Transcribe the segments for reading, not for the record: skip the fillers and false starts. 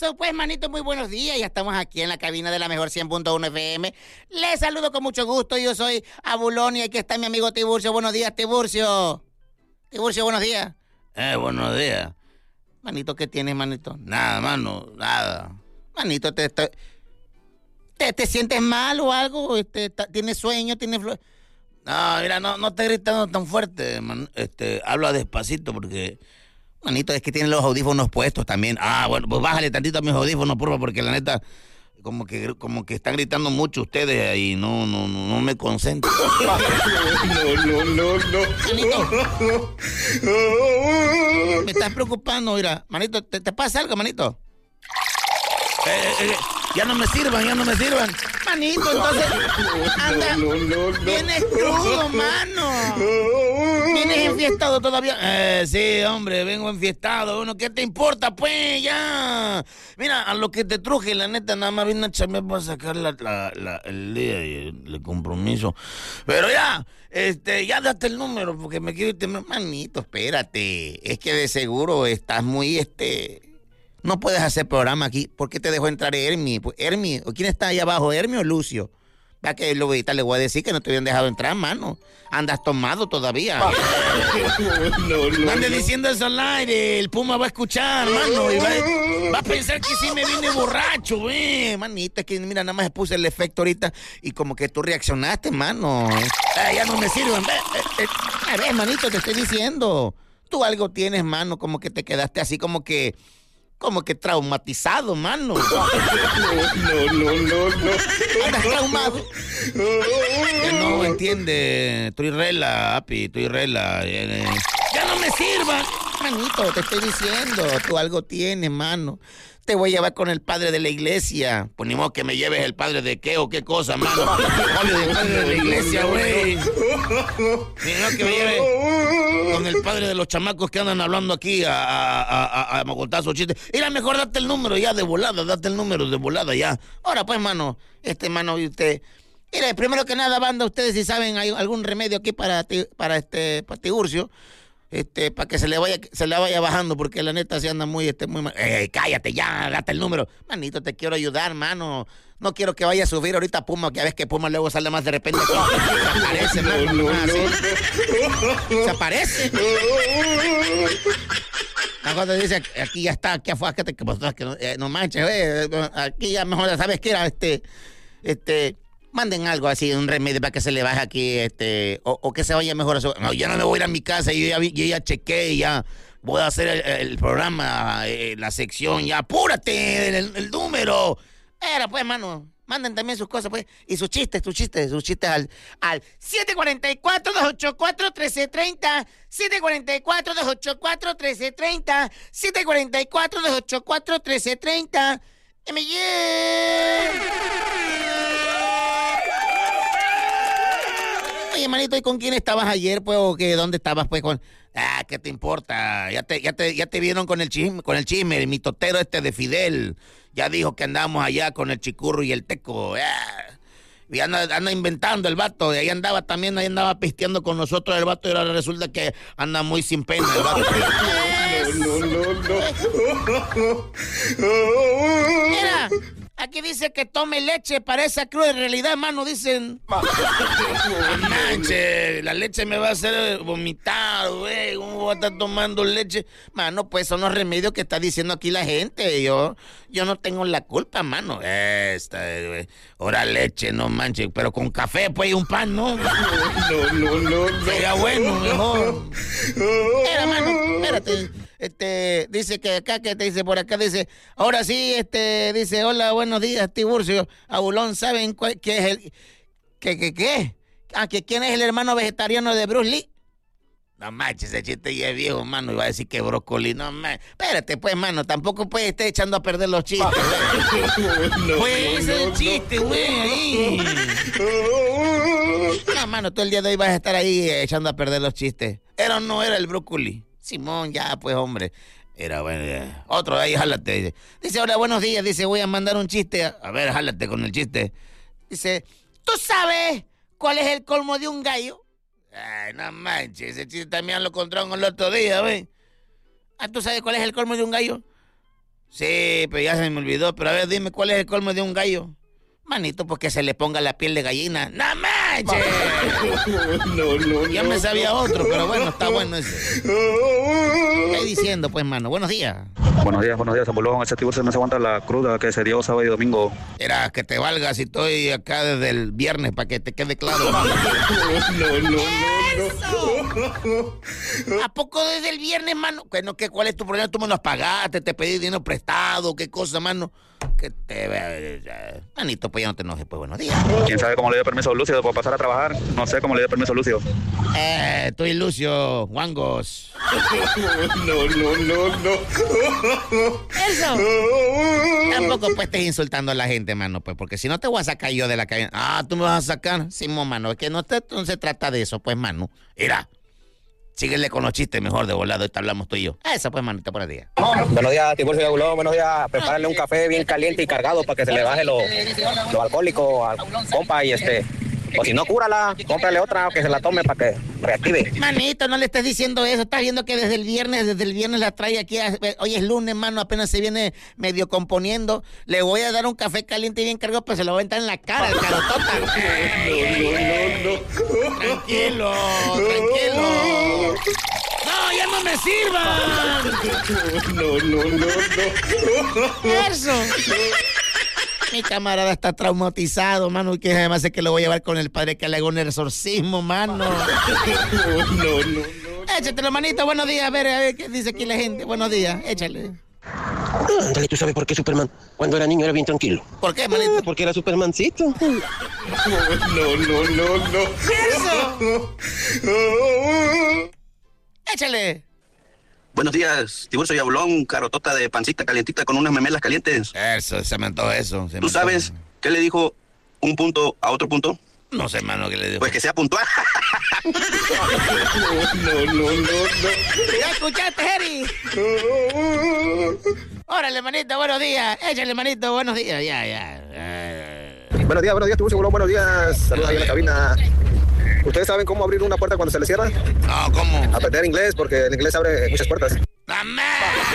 Eso, pues, manito, muy buenos días. Ya estamos aquí en la cabina de la mejor 100.1 FM. Les saludo con mucho gusto. Yo soy Abulón y aquí está mi amigo Tiburcio. Buenos días, Tiburcio. Tiburcio, buenos días. Buenos días. Manito, ¿qué tienes, manito? Nada, mano, nada. Manito, ¿te sientes mal o algo? ¿Tienes sueño? No, mira, no estés gritando tan fuerte, man. Habla despacito porque... Manito, es que tienen los audífonos puestos también. Bueno, pues bájale tantito a mis audífonos, porfa, porque la neta, como que están gritando mucho ustedes y no me concentro. No. Manito, me estás preocupando, mira. Manito, ¿te pasa algo, manito? Ya no me sirvan. Manito, entonces, anda, vienes crudo, mano. Vienes enfiestado todavía. Sí, hombre, vengo enfiestado. Bueno, ¿qué te importa, pues? Ya. Mira, a lo que te truje, la neta, nada más vine a chambear para sacar el día y el compromiso. Pero ya, ya date el número, porque me quiero irte. Manito, espérate. Es que de seguro estás muy, no puedes hacer programa aquí. ¿Por qué te dejó entrar Hermi? Hermi, ¿quién está ahí abajo? ¿Hermi o Lucio? Va que luego ahorita le voy a decir que no te habían dejado entrar, mano. Andas tomado todavía. No andes diciendo eso al aire. El Puma va a escuchar, mano. Y va a pensar que sí me vine borracho, Manita, es que mira, nada más puse el efecto ahorita y como que tú reaccionaste, mano. Ya no me sirven. A ver, manito, te estoy diciendo. Tú algo tienes, mano, como que te quedaste así como que traumatizado, mano. No. ¿Andas traumado? No entiende. Estoy rela, api, estoy rela. ¡Ya no me sirva! Manito, te estoy diciendo. Tú algo tienes, mano. Te voy a llevar con el padre de la iglesia. Pues ni modo que me lleves el padre de qué o qué cosa, mano. Oye, el padre de la iglesia, güey. Ni modo que me lleves con el padre de los chamacos que andan hablando aquí a contar sus chistes. Mira, mejor date el número ya de volada, ya. Ahora pues, mano, mano, y usted... Mire, primero que nada, banda, ustedes si saben, hay algún remedio aquí para Tiburcio. Para que se le vaya bajando, porque la neta se anda muy mal. Cállate ya, date el número. Manito, te quiero ayudar, mano. No quiero que vaya a subir ahorita Puma, que a veces que Puma luego sale más de repente. Se aparece, mano. Se aparece. Mejor te dice, aquí ya está, aquí afuera, que no manches, aquí ya mejor, ¿sabes qué era? Manden algo así, un remedio para que se le baje aquí, o que se vaya mejor a su... No, ya no me voy a ir a mi casa, yo ya chequé, ya voy a hacer el programa, la sección, ya, apúrate, el número. Era pues, mano, manden también sus cosas, pues, y sus chistes al 744-284-1330, 744-284-1330, 744-284-1330, Oye, manito, ¿y con quién estabas ayer, pues, o qué? ¿Dónde estabas, pues, con...? ¿Qué te importa? Ya te vieron con el chisme, el mitotero de Fidel. Ya dijo que andamos allá con el Chicurro y el Teco. Y anda inventando el vato. Y ahí andaba pisteando con nosotros el vato. Y ahora resulta que anda muy sin pena el vato. Mira, aquí dice que tome leche para esa cruda realidad, mano, dicen. Manche, la leche me va a hacer vomitar, güey. ¿Cómo voy a estar tomando leche? Mano, pues son los remedios que está diciendo aquí la gente. Yo no tengo la culpa, mano. Güey. Ahora leche, no manches. Pero con café, pues, y un pan, ¿no? No. Sería bueno, mejor. Mira, mano, espérate. Dice que acá, que te dice por acá, dice, ahora sí, dice, hola, buenos días, Tiburcio, Abulón, ¿saben qué es el, qué? Que quién es el hermano vegetariano de Bruce Lee. No manches, ese chiste ya es viejo, mano, iba a decir que brócoli, no manches. Espérate, pues, mano, tampoco puedes estar echando a perder los chistes, pues ese es el chiste, güey, No, mano, todo el día de hoy vas a estar ahí echando a perder los chistes. ¿Era o no era el brócoli? Simón, ya, pues, hombre. Era bueno, ya. Otro ahí, jálate. Dice, hola, buenos días. Dice, voy a mandar un chiste. A ver, jálate con el chiste. Dice, ¿tú sabes cuál es el colmo de un gallo? Ay, no manches, ese chiste también lo encontraron el otro día, güey. ¿Tú sabes cuál es el colmo de un gallo? Sí, pero ya se me olvidó. Pero a ver, dime, ¿cuál es el colmo de un gallo? Manito, pues que se le ponga la piel de gallina. ¡No manches! No. Ya me sabía otro, pero bueno, está bueno ese. Estoy diciendo, pues, mano. Buenos días. Buenos días, Zambolón. Ese tiburcio no se aguanta la cruda que se dio sábado y domingo. Era que te valga si estoy acá desde el viernes para que te quede claro. No. ¿A poco desde el viernes, mano? Bueno, ¿cuál es tu problema? Tú me los pagaste, te pedí dinero prestado, qué cosa, mano. Que te... Manito, pues ya no te enojes, pues buenos días. ¿Quién sabe cómo le dio permiso a Lucio para pasar a trabajar? No sé cómo le dio permiso a Lucio. Tú y Lucio, guangos. No. Eso. Tampoco pues estés insultando a la gente, mano, pues, porque si no te voy a sacar yo de la cabina. Ah, tú me vas a sacar. Sí, mano, es que no se trata de eso, pues, mano. Mira, síguele con los chistes mejor de volado, ahorita hablamos tú y yo. Eso pues, manito, buenos días. Buenos días, Tiburcio y Agulón, buenos días. Prepárale un café bien caliente y cargado para que se le baje lo alcohólico al compa y o si no, cúrala, cómprale otra que se la tome para que reactive. Manito, no le estés diciendo eso. Estás viendo que desde el viernes la trae aquí. Hoy es lunes, mano, apenas se viene medio componiendo. Le voy a dar un café caliente y bien cargado, pero se lo voy a entrar en la cara, el carotota. No. Tranquilo. ¡No, ya no me sirvan! No. ¡Eso! Mi camarada está traumatizado, mano, y que además sé que lo voy a llevar con el padre que le haga un exorcismo, mano. No. Échatelo, manito, buenos días, a ver qué dice aquí la gente. Buenos días, échale. Ándale, ¿tú sabes por qué Superman cuando era niño era bien tranquilo? ¿Por qué, manito? Porque era Supermancito. No. ¡Eso! Échale. Buenos días, Tiburcio y Abulón, carotota de pancita calientita con unas memelas calientes. Eso, se me antojó eso. ¿Tú sabes qué le dijo un punto a otro punto? No sé, mano, qué le dijo. Pues que sea puntual. No. ¿Ya escuchaste, Jerry? Órale, manito, buenos días. Échale, manito, buenos días. Ya. Buenos días, Tiburcio y Agulón, buenos días. Saludos ahí en la cabina. ¿Ustedes saben cómo abrir una puerta cuando se le cierra? No, ¿cómo? Aprender inglés, porque el inglés abre muchas puertas. ¡Mamá!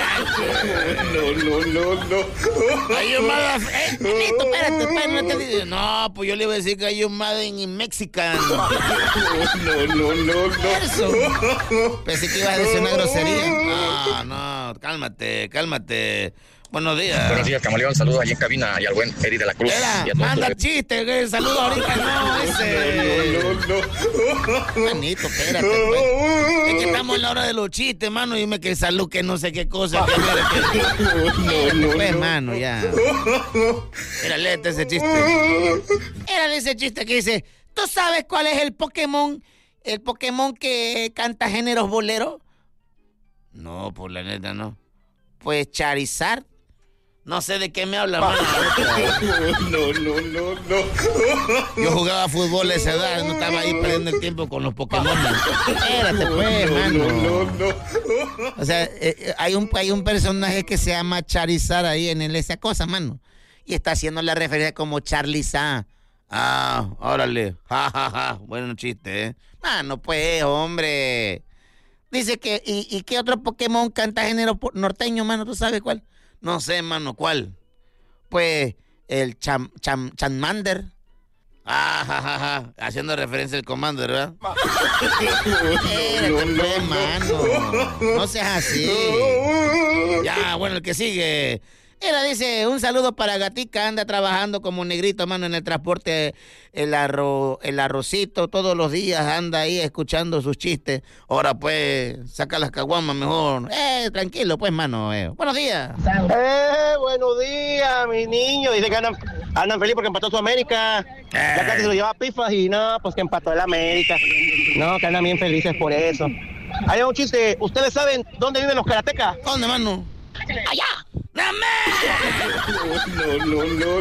No. Are you mother... Manito, espérate, no te digo. No, pues yo le iba a decir que hay un mother in Mexican. No. Eso. Pensé que ibas a decir una grosería. No, cálmate. Buenos días. Buenos días, Camaleón. Saludos allí en cabina y al buen Eddie de la Cruz. Manda chiste, saludo ahorita, no, ese. No. Manito, espérate, pues. Es que estamos en la hora de los chistes, mano, y dime que salud, que no sé qué cosa. No. Pues, mano, ya. Mira, léete ese chiste. Era ese chiste que dice, ¿tú sabes cuál es el Pokémon que canta géneros boleros? No, por la neta, no. Pues Charizard. No sé de qué me habla, mano. No. Yo jugaba fútbol a esa edad, no estaba ahí perdiendo el tiempo con los Pokémon. Espérate, pues, mano. No. O sea, hay un personaje que se llama Charizard ahí en esa cosa, mano. Y está haciendo la referencia como Charizard. Ah, órale. Ja. Bueno chiste, ¿eh? Mano, pues, hombre. Dice que, ¿y qué otro Pokémon canta género norteño, mano? ¿Tú sabes cuál? No sé, mano, ¿cuál? Pues el Charmander. Haciendo referencia al Commander, ¿verdad? Espérate, pues, mano. No seas así. Ya, bueno, el que sigue. Dice, un saludo para Gatica, anda trabajando como negrito, mano, en el transporte, el arrocito, todos los días anda ahí escuchando sus chistes. Ahora, pues, saca las caguamas mejor. Tranquilo, pues, mano. Buenos días. Buenos días, mi niño. Dice que andan feliz porque empató su América. Ya casi se lo lleva a pifas y no, pues que empató el América. No, que andan bien felices por eso. Hay un chiste. ¿Ustedes saben dónde viven los karatecas? ¿Dónde, mano? ¡Allá! ¡Dame! No.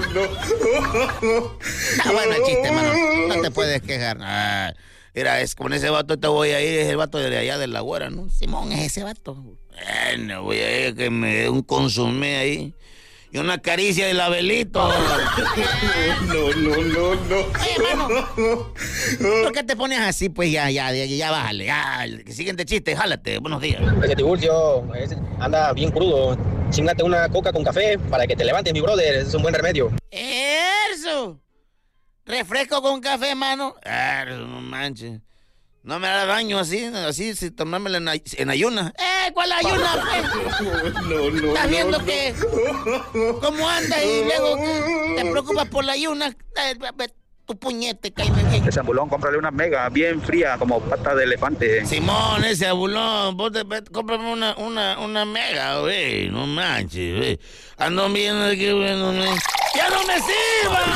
Está bueno el chiste, mano. No te puedes quejar. Mira, con ese vato te voy a ir, es el vato de allá de la güera, ¿no? Simón es ese vato. Bueno, voy a ir que me dé un consomé ahí. Y una caricia del Abelito. No. Oye, mano. ¿Por qué te pones así? Pues ya, bájale. El siguiente chiste, jálate. Buenos días. Ese Tiburcio anda bien crudo. Chíngate una coca con café para que te levantes, mi brother. Es un buen remedio. Eso. Refresco con café, mano. No manches. No me hará daño así si tomármelo en ayunas. ¿Cuál ayunas? No. ¿Estás viendo que cómo andas y luego te preocupas por la ayuna? Tu puñete, caime. Ese Abulón, cómprale una mega bien fría, como pata de elefante. Simón, ese Abulón, vos cómprame una mega, güey. No manches, güey. Ando viendo que, bueno, ¡ya no me sirvan!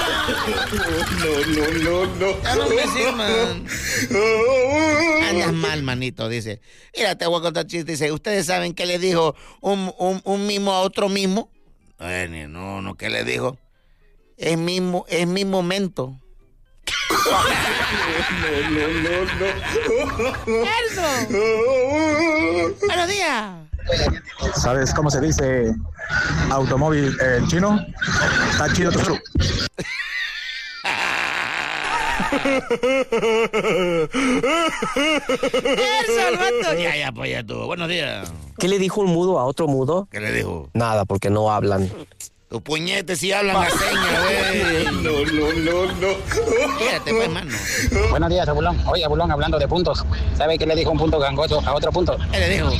No. ¡Ya no me sirvan! Andas mal, manito, dice. Mira, te voy a contar chiste. Dice, ¿ustedes saben qué le dijo un mimo a otro mimo? No, ¿qué le dijo? Es mi momento. No. ¡Eso! ¡Buenos días! ¿Sabes cómo se dice automóvil en chino? Está chido tu ¡Eso, el vato! Ya, pues ya tú. Buenos días. ¿Qué le dijo un mudo a otro mudo? ¿Qué le dijo? Nada, porque no hablan. Tus puñetes sí hablan a señas, güey. No. Fíjate, pues, mano. Buenos días, Abulón. Oye, Abulón, hablando de puntos. ¿Sabe qué le dijo un punto gangoso a otro punto? ¿Qué le dijo?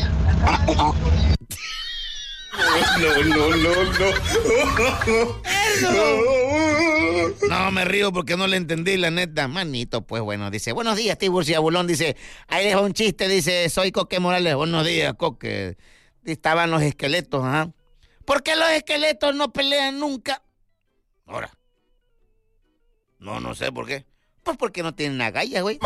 No. No, me río porque no le entendí, la neta. Manito, pues bueno, dice, buenos días, Tiburcio y Abulón, dice, ahí deja un chiste, dice, soy Coque Morales. Buenos días, Coque. Estaban los esqueletos, ¿ah? ¿Por qué los esqueletos no pelean nunca? Ahora. No sé por qué. Pues porque no tienen agallas, güey.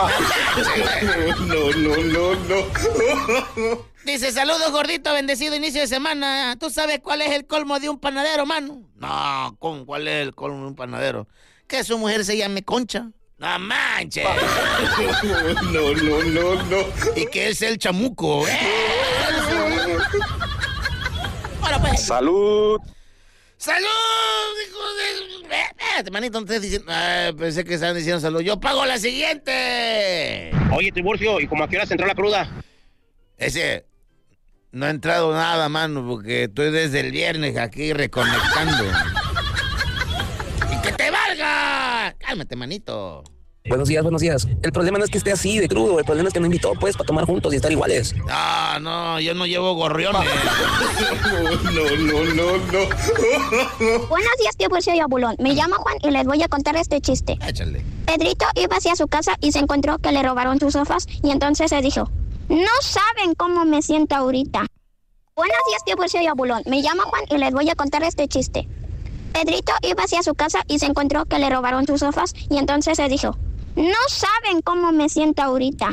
No. Dice, saludos, gordito, bendecido inicio de semana. ¿Tú sabes cuál es el colmo de un panadero, mano? No, ¿cuál es el colmo de un panadero? Que su mujer se llame Concha. ¡No manches! No. Y que él sea el chamuco. Ahora, pues. ¡Salud! ¡Salud, hijo de... Espérate, manito, no estés diciendo... pensé que estaban diciendo salud. ¡Yo pago la siguiente! Oye, Tiburcio, ¿y cómo a qué hora se entró la cruda? Ese... No ha entrado nada, mano, porque estoy desde el viernes aquí reconectando. ¡Y que te valga! Cálmate, manito. Buenos días. El problema no es que esté así de crudo, el problema es que no invitó, pues, para tomar juntos y estar iguales. No, yo no llevo gorriones. No. Buenos días, Tiburcio y Abulón. Me llamo Juan y les voy a contar este chiste. Échale. Pedrito iba hacia su casa y se encontró que le robaron sus sofás y entonces se dijo, no saben cómo me siento ahorita. Buenos días, Tiburcio y Abulón. Me llamo Juan y les voy a contar este chiste. Pedrito iba hacia su casa y se encontró que le robaron sus sofás y entonces se dijo, no saben cómo me siento ahorita.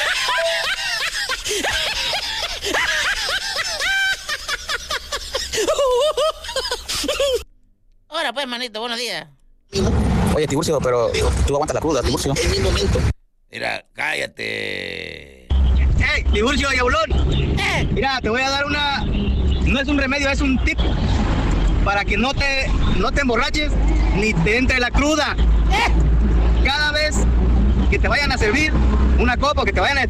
Ahora pues, manito, buenos días. Oye, Tiburcio, pero tú aguantas la cruda, Tiburcio. Es mi momento. Mira, cállate. ¡Hey, Tiburcio y Abulón! Mira, te voy a dar una... No es un remedio, es un tip para que no te emborraches ni te entre la cruda. Cada vez que te vayan a servir una copa o que te vayan a